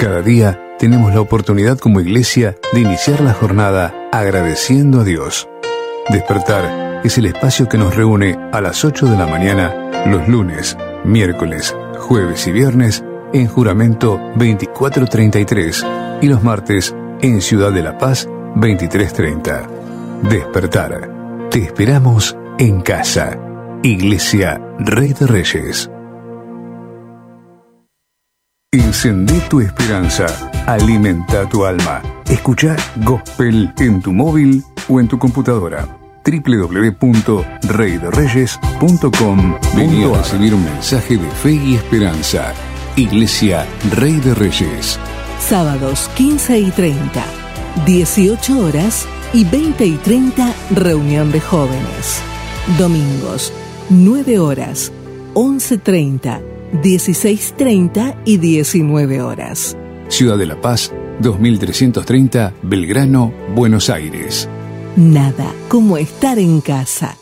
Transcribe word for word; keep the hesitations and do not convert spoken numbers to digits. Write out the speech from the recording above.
Cada día tenemos la oportunidad como iglesia de iniciar la jornada agradeciendo a Dios. Despertar es el espacio que nos reúne a las ocho de la mañana los lunes, miércoles, jueves y viernes en Juramento veinticuatro treinta y tres y los martes en Ciudad de la Paz veintitrés treinta. Despertar. Te esperamos en casa. Iglesia Rey de Reyes. Encendé tu esperanza, alimenta tu alma. Escucha Gospel en tu móvil o en tu computadora. doble u doble u doble u punto rey de reyes punto com. Vení a recibir un mensaje de fe y esperanza. Iglesia Rey de Reyes. Sábados quince y treinta, dieciocho horas y veinte y treinta, reunión de jóvenes. Domingos, nueve horas, once treinta, dieciséis treinta y diecinueve horas. Ciudad de la Paz, dos mil trescientos treinta, Belgrano, Buenos Aires. Nada como estar en casa.